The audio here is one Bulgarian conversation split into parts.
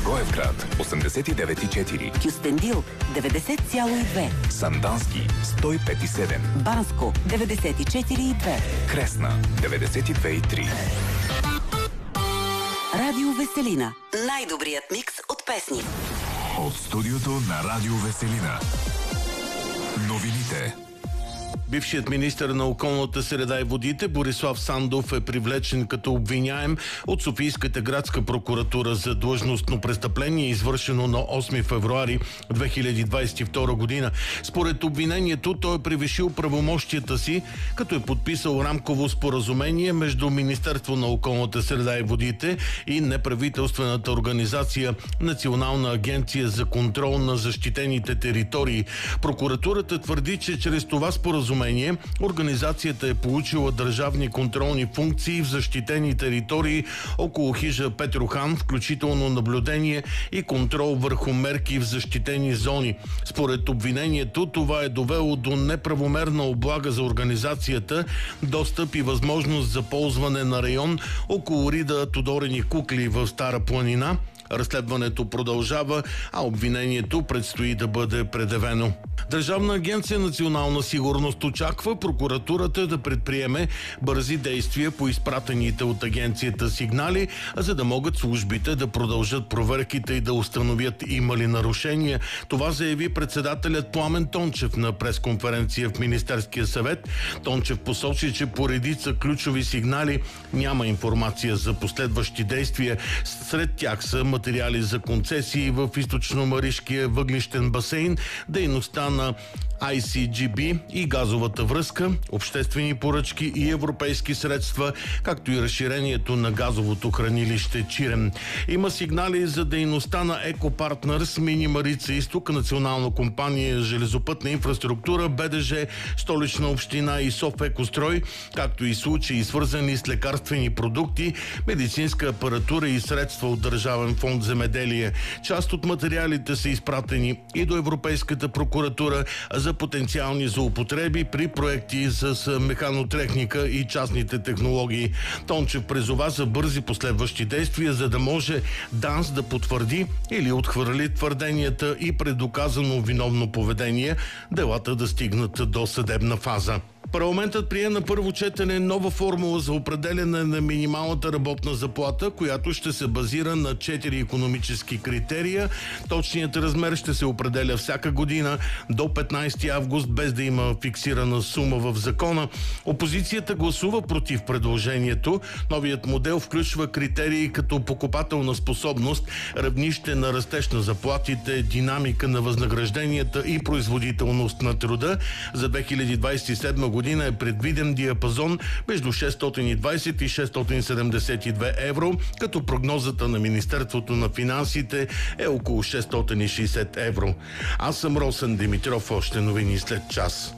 Благоевград 89,4, Кюстендил 90,2, Сандански 105,7, Банско 94,2, Кресна 92,3. Радио Веселина. Най-добрият микс от песни. От студиото на Радио Веселина. Новините. Бившият министър на околната среда и водите Борислав Сандов е привлечен като обвиняем от Софийската градска прокуратура за длъжностно престъпление, извършено на 8 февруари 2022 година. Според обвинението той е превишил правомощията си, като е подписал рамково споразумение между Министерство на околната среда и водите и неправителствената организация Национална агенция за контрол на защитените територии. Прокуратурата твърди, че чрез това споразумение организацията е получила държавни контролни функции в защитени територии около хижа Петрохан, включително наблюдение и контрол върху мерки в защитени зони. Според обвинението, това е довело до неправомерна облага за организацията, достъп и възможност за ползване на район около рида Тодорени кукли в Стара планина. Разследването продължава, а обвинението предстои да бъде предявено. Държавна агенция „Национална сигурност“ очаква прокуратурата да предприеме бързи действия по изпратените от агенцията сигнали, за да могат службите да продължат проверките и да установят има ли нарушения. Това заяви председателят Пламен Тончев на пресконференция в Министерския съвет. Тончев посочи, че по редица ключови сигнали няма информация за последващи действия. Сред тях са материали за концесии в източно-маришкия въглищен басейн, дейността на ICGB и газовата връзка, обществени поръчки и европейски средства, както и разширението на газовото хранилище Чирен. Има сигнали за дейността на Екопартнърс, Мини Марица Изток, национална компания железопътна инфраструктура, БДЖ, Столична община и Софекострой, както и случаи свързани с лекарствени продукти, медицинска апаратура и средства от Държавен фонд земеделие. Част от материалите са изпратени и до Европейската прокуратура за потенциални злоупотреби при проекти с механотехника и частните технологии. Тончев призова за бързи последващи действия, за да може ДАНС да потвърди или отхвърли твърденията и предоказано виновно поведение, делата да стигнат до съдебна фаза. Парламентът прие на първо четене нова формула за определяне на минималната работна заплата, която ще се базира на 4 икономически критерия. Точният размер ще се определя всяка година до 15 август, без да има фиксирана сума в закона. Опозицията гласува против предложението. Новият модел включва критерии като покупателна способност, равнище на растеж на заплатите, динамика на възнагражденията и производителност на труда. За 2027 година е предвиден диапазон между 620 и 672 евро, като прогнозата на Министерството на финансите е около 660 евро. Аз съм Росен Димитров, още новини след час.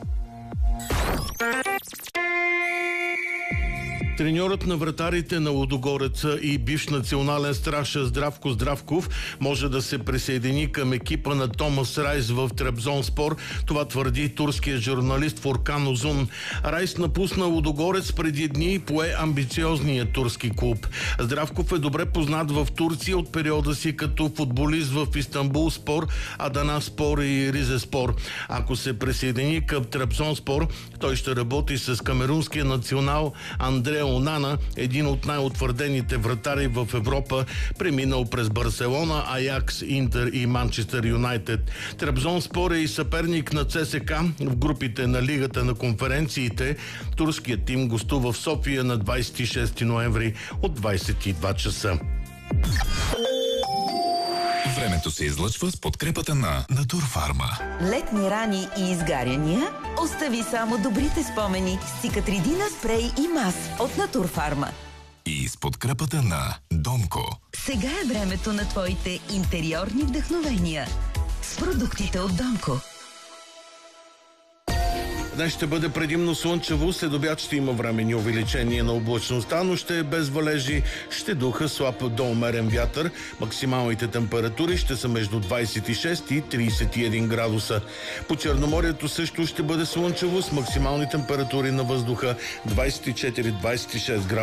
Треньорът на вратарите на Лудогореца и бивш национален страж Здравко Здравков може да се присъедини към екипа на Томас Райс в Трабзонспор. Това твърди турският журналист Фуркан Озун. Райс напусна Лудогорец преди дни и пое амбициозния турски клуб. Здравков е добре познат в Турция от периода си като футболист в Истанбулспор, Аданаспор и Ризеспор. Ако се присъедини към Трабзонспор, той ще работи с камерунския национал Андре Онана, един от най-утвърдените вратари в Европа, преминал през Барселона, Аякс, Интер и Манчестър Юнайтед. Трабзонспор е и съперник на ЦСКА в групите на Лигата на конференциите. Турският тим гостува в София на 26 ноември от 22 часа. Времето се излъчва с подкрепата на Натурфарма. Летни рани и изгаряния? Остави само добрите спомени с Цикатридина спрей и мас от Натурфарма. И с подкрепата на Домко. Сега е времето на твоите интериорни вдъхновения с продуктите от Домко. Днес ще бъде предимно слънчево, след обяд ще има временни увеличение на облачността, но ще е без валежи, ще духа слаб до умерен вятър. Максималните температури ще са между 26 и 31 градуса. По Черноморието също ще бъде слънчево с максимални температури на въздуха 24-26 градуса.